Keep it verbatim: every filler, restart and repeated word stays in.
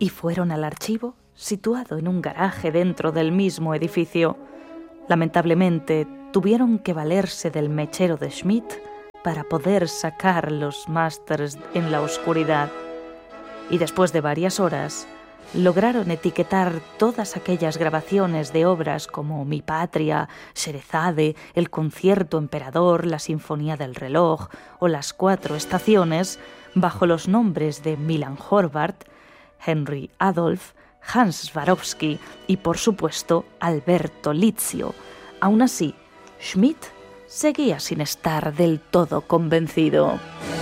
y fueron al archivo, situado en un garaje dentro del mismo edificio. Lamentablemente, tuvieron que valerse del mechero de Schmidt para poder sacar los másters en la oscuridad. Y después de varias horas, lograron etiquetar todas aquellas grabaciones de obras como Mi Patria, Sherezade, El Concierto Emperador, La Sinfonía del Reloj o Las Cuatro Estaciones bajo los nombres de Milan Horváth, Henry Adolph, Hans Swarovski y, por supuesto, Alberto Lizio. Aún así, Schmidt seguía sin estar del todo convencido.